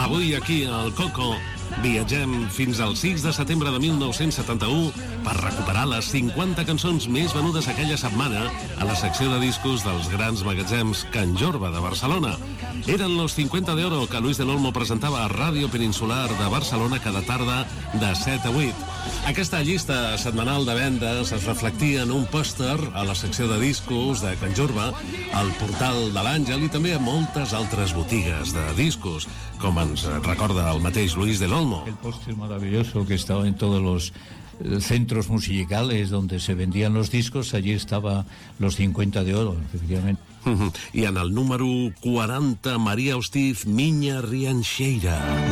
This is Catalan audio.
Avui aquí al Coco viatgem fins al 6 de setembre de 1971 per recuperar les 50 cançons més venudes aquella setmana a la secció de discos dels grans magatzems Can Jorba de Barcelona. Eren los 50 de oro que Luis del Olmo presentava a Ràdio Peninsular de Barcelona cada tarda de 7 a 8. Aquesta llista setmanal de vendes es reflectia en un pòster a la secció de discos de Can Jorba, al portal de l'Àngel i també a moltes altres botigues de discos, com ens recorda el mateix Luis del Olmo. El póster maravilloso que estaba en todos los centros musicales donde se vendían los discos, allí estaba los 50 de oro, efectivamente. I en el número 40, Maria Hostiz, Miña Rianxeira.